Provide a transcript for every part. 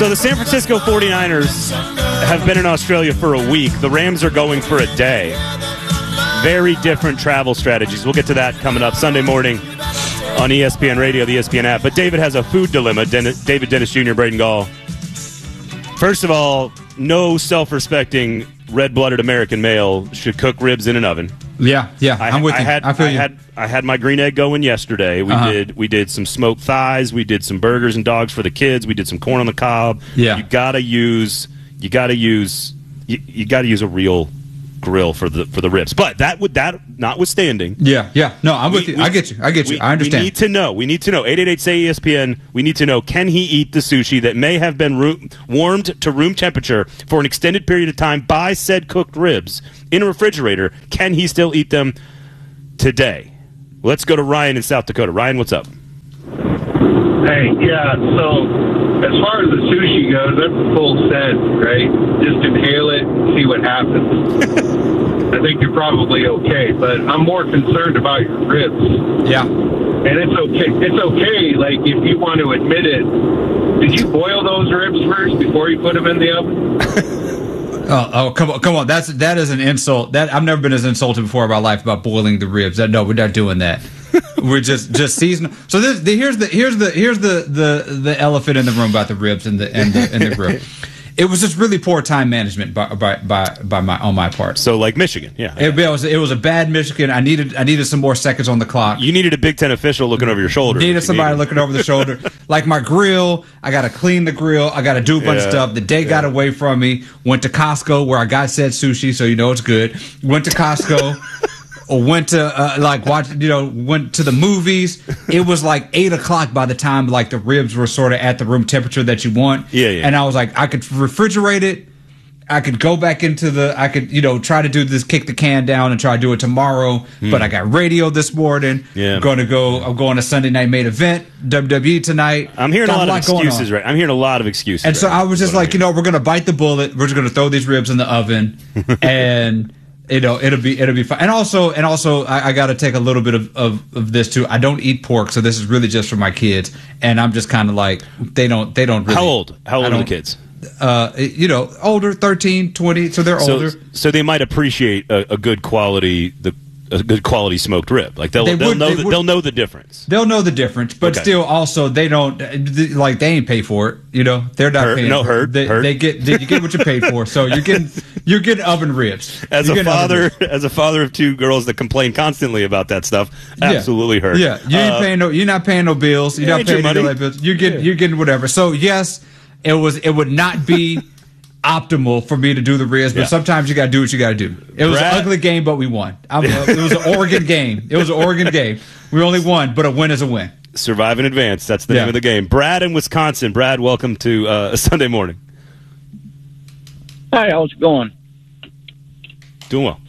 So the San Francisco 49ers have been in Australia for a week. The Rams are going for a day. Very different travel strategies. We'll get to that coming up Sunday morning on ESPN Radio, the ESPN app. But David has a food dilemma. David Dennis Jr., Braden Gall. First of all, no self-respecting, red-blooded American male should cook ribs in an oven. Yeah, I'm with you. I had my green egg going yesterday. We did some smoked thighs. We did some burgers and dogs for the kids. We did some corn on the cob. Yeah. You gotta use a real grill for the ribs. But that notwithstanding. Yeah. No, I'm with you. I get you. I understand. We need to know. 888-SAY-ESPN. We need to know, can he eat the sushi that may have been warmed to room temperature for an extended period of time by said cooked ribs in a refrigerator? Can he still eat them today? Let's go to Ryan in South Dakota. Ryan, what's up? Hey, yeah, so as far as the sushi goes, that's full send, right? Just inhale it and see what happens. I think you're probably okay, but I'm more concerned about your ribs. Yeah. And it's okay. It's okay, like, if you want to admit it. Did you boil those ribs first before you put them in the oven? Oh, come on! That is an insult. That I've never been as insulted before in my life about boiling the ribs. No, we're not doing that. We're just seasoning. So here's the elephant in the room about the ribs and the grill. It was just really poor time management on my part. So like Michigan, yeah. It was a bad Michigan. I needed some more seconds on the clock. You needed a Big Ten official looking over your shoulder. Needed somebody looking over the shoulder. Like my grill, I got to clean the grill. I got to do a bunch of stuff. The day got away from me. Went to Costco where I got said sushi, so you know it's good. Went to Costco. Went to went to the movies. It was like 8 o'clock by the time like the ribs were sort of at the room temperature that you want. Yeah. And I was like, I could refrigerate it. I could go back I could try to do this, kick the can down and try to do it tomorrow. But I got radio this morning. Yeah. I'm going to Sunday Night Main Event, WWE tonight. I'm hearing a lot of excuses, right? I'm hearing a lot of excuses. And so I was just like, we're going to bite the bullet. We're just going to throw these ribs in the oven and it'll be fine. And also, I got to take a little bit of this too. I don't eat pork, so this is really just for my kids. And I'm just kind of like, they don't really. How old are the kids? Older, 13, 20, so they're older. So they might appreciate a good quality smoked rib. Like they'll know the difference. They'll know the difference, but still, also they don't they ain't pay for it. They're not paying. No, heard. They get you get what you paid for. So you're getting oven ribs. As a father of two girls that complain constantly about that stuff, absolutely heard. Yeah, you're not paying no bills. You're not paying no bills. You're getting whatever. So yes, it would not be optimal for me to do the ribs, but sometimes you got to do what you got to do. It was an ugly game, but we won. It was an Oregon game. We only won, but a win is a win. Survive in advance. That's the name of the game. Brad in Wisconsin. Brad, welcome to Sunday morning. Hi, how's it going? Doing well.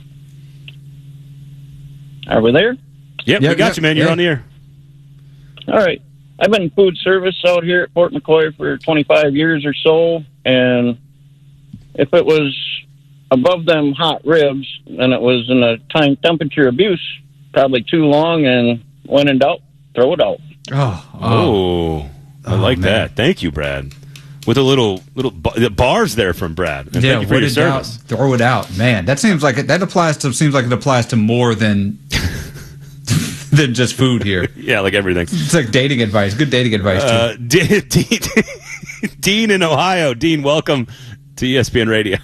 Are we there? Yep, we got you, man. You're on the air. All right. I've been in food service out here at Fort McCoy for 25 years or so, and if it was above them hot ribs, then it was in a time temperature abuse, probably too long, and when in doubt, throw it out. I like that. Thank you, Brad. With a little bars there from Brad. And thank you for your service. Throw it out, man. That seems like it applies to more than than just food here. Yeah, like everything. It's like dating advice. Good dating advice too. Dean in Ohio. Dean, welcome to ESPN Radio.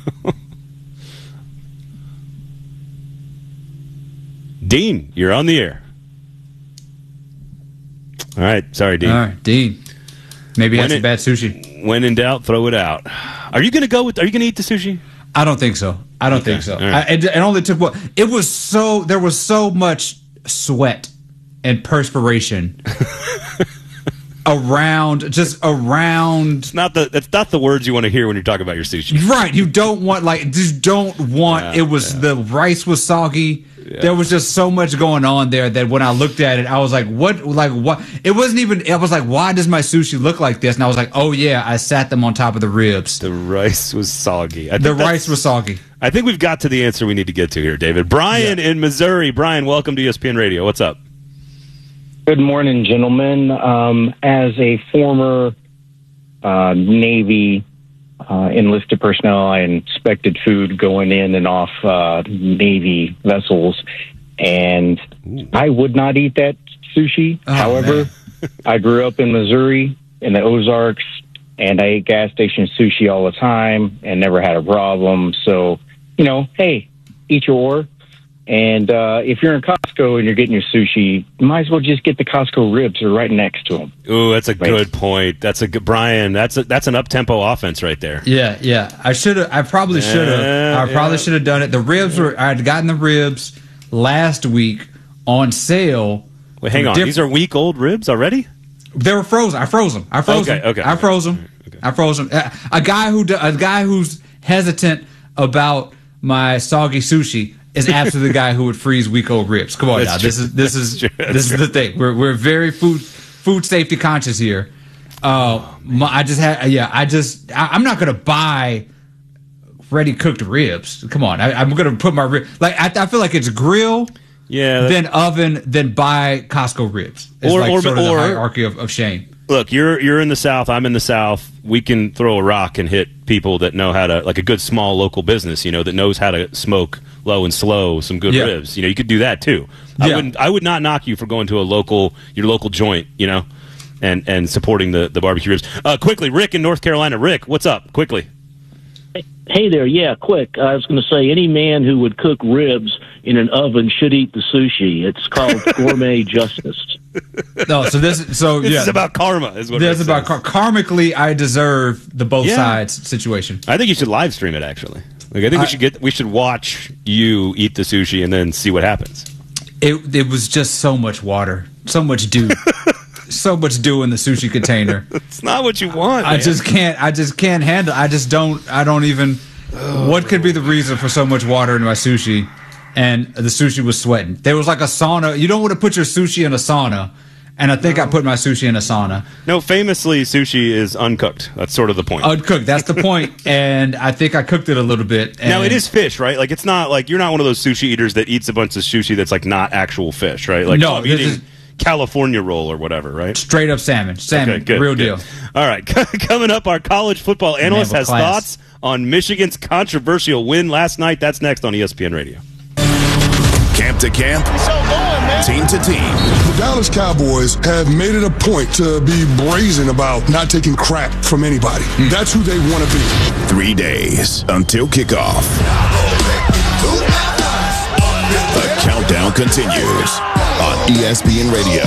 Dean, you're on the air. All right. Sorry, Dean. All right, Dean. Maybe he had some bad sushi. When in doubt, throw it out. Are you going to eat the sushi? I don't think so. Right. It only took there was so much sweat and perspiration around. That's not the words you want to hear when you're talking about your sushi. Right. You don't want the rice was soggy. Yeah. There was just so much going on there that when I looked at it, I was like, what? It wasn't even, I was like, why does my sushi look like this? And I was like, oh yeah, I sat them on top of the ribs. The rice was soggy. Rice was soggy. I think we've got to the answer we need to get to here, David. Brian in Missouri. Brian, welcome to ESPN Radio. What's up? Good morning, gentlemen. As a former Navy enlisted personnel. I inspected food going in and off Navy vessels, and I would not eat that sushi. However, I grew up in Missouri in the Ozarks, and I ate gas station sushi all the time and never had a problem. So, hey, eat your oar. And if you're in Costco and you're getting your sushi, you might as well just get the Costco ribs. They're right next to them. Ooh, that's a good point. That's a good, Brian. That's an up-tempo offense right there. Yeah. I probably should have done it. The ribs I had gotten the ribs last week on sale. Wait, hang on. These are week-old ribs already? They were frozen. I froze them. I froze them. A guy who's hesitant about my soggy sushi is absolutely the guy who would freeze week-old ribs. Come on, now. This is the thing. We're very food safety conscious here. I'm not going to buy ready cooked ribs. Come on, I'm going to put my rib I feel like it's grill. Yeah, then oven, then buy Costco ribs. It's the hierarchy of shame. Look, you're in the South. I'm in the South. We can throw a rock and hit people that know how to, like a good small local business, that knows how to smoke low and slow some good ribs. You could do that too. I would not knock you for going to your local joint, and supporting the barbecue ribs. Quickly, Rick in North Carolina. Rick, what's up? Quickly. Hey there, quick. I was going to say any man who would cook ribs in an oven should eat the sushi. It's called gourmet justice. No, this is about karma. Is what this is about karmically. I deserve the both sides situation. I think you should live stream it. Actually, I think we should watch you eat the sushi and then see what happens. It was just so much water, so much dew. So much dew in the sushi container. It's not what you want. I just can't handle. I don't even. What could be the reason for so much water in my sushi? And the sushi was sweating. There was like a sauna. You don't want to put your sushi in a sauna. And I think I put my sushi in a sauna. No, famously, sushi is uncooked. That's sort of the point. Uncooked. That's the point. And I think I cooked it a little bit. Now, it is fish, right? Like, it's not like you're not one of those sushi eaters that eats a bunch of sushi that's like not actual fish, right? Like, no, eating California roll or whatever, right? Straight up salmon. Okay, good, real good. deal. All right, coming up, our college football analyst has thoughts on Michigan's controversial win last night. That's next on ESPN Radio. Camp to camp, team to team. The Dallas Cowboys have made it a point to be brazen about not taking crap from anybody. That's who they want to be. 3 days until kickoff. The countdown continues on ESPN Radio.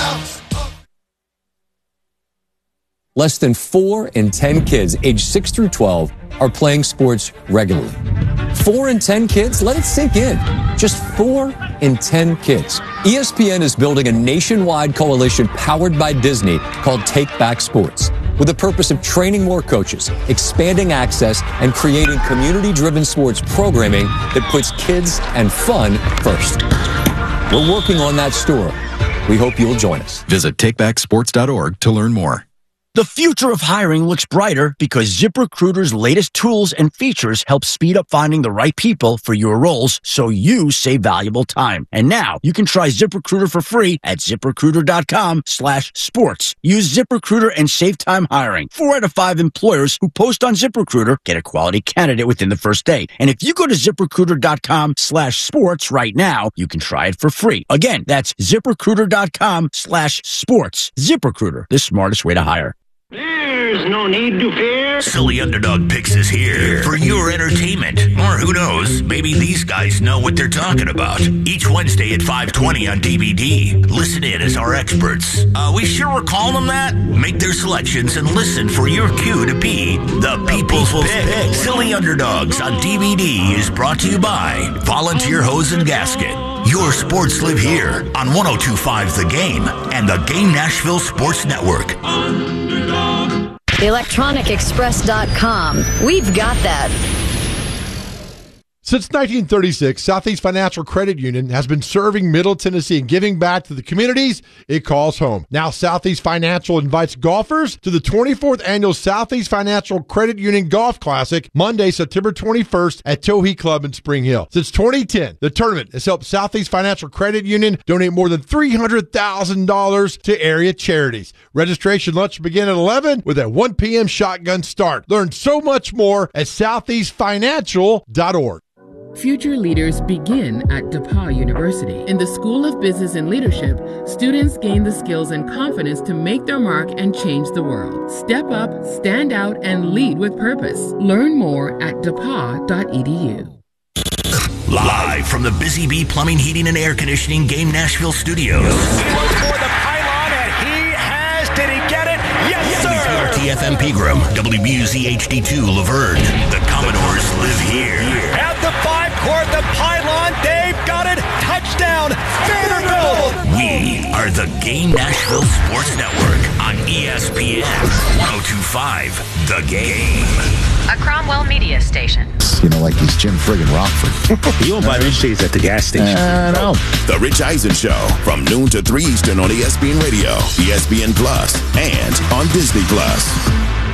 Less than 4 in 10 kids aged 6 through 12 are playing sports regularly. 4 in 10 kids? Let it sink in. Just 4 in 10 kids. ESPN is building a nationwide coalition powered by Disney called Take Back Sports, with the purpose of training more coaches, expanding access, and creating community-driven sports programming that puts kids and fun first. We're working on that story. We hope you'll join us. Visit takebacksports.org to learn more. The future of hiring looks brighter because ZipRecruiter's latest tools and features help speed up finding the right people for your roles so you save valuable time. And now you can try ZipRecruiter for free at ZipRecruiter.com/sports. Use ZipRecruiter and save time hiring. 4 out of 5 employers who post on ZipRecruiter get a quality candidate within the first day. And if you go to ZipRecruiter.com/sports right now, you can try it for free. Again, that's ZipRecruiter.com/sports. ZipRecruiter, the smartest way to hire. There's no need to fear. Silly Underdog Picks is here for your entertainment. Or who knows, maybe these guys know what they're talking about. Each Wednesday at 5:20 on DVD. Listen in as our experts. We sure we're calling them that? Make their selections and listen for your cue to be the People's Pick. Silly Underdogs on DVD is brought to you by Volunteer Hose and Gasket. Your sports live here on 102.5 The Game and the Game Nashville Sports Network. ElectronicExpress.com. We've got that. Since 1936, Southeast Financial Credit Union has been serving Middle Tennessee and giving back to the communities it calls home. Now, Southeast Financial invites golfers to the 24th Annual Southeast Financial Credit Union Golf Classic, Monday, September 21st at Towhee Club in Spring Hill. Since 2010, the tournament has helped Southeast Financial Credit Union donate more than $300,000 to area charities. Registration lunch begin at 11 with a 1 p.m. shotgun start. Learn so much more at southeastfinancial.org. Future leaders begin at DePauw University. In the School of Business and Leadership, students gain the skills and confidence to make their mark and change the world. Step up, stand out, and lead with purpose. Learn more at depaw.edu. Live from the Busy Bee Plumbing, Heating, and Air Conditioning Game Nashville Studios. For the pylon, and he has. Did he get it? Yes, sir. WPRT-FM Pegram, WBUZ HD2 Laverne. The Commodores live here. At the 5-court, the pylon, they've got it. Touchdown, Vanderbilt. We are the Game Nashville Sports Network on ESPN 102.5 The Game. A Cromwell media station. You know, like he's Jim friggin' Rockford. You won't buy these days at the gas station. No. The Rich Eisen Show from noon to 3 Eastern on ESPN Radio, ESPN Plus, and on Disney Plus.